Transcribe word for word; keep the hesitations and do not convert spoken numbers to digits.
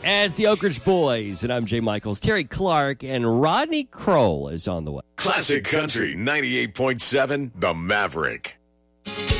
And it's the Oak Ridge Boys, and I'm Jay Michaels. Terry Clark and Rodney Kroll is on the way. Classic Country ninety-eight point seven, The Maverick.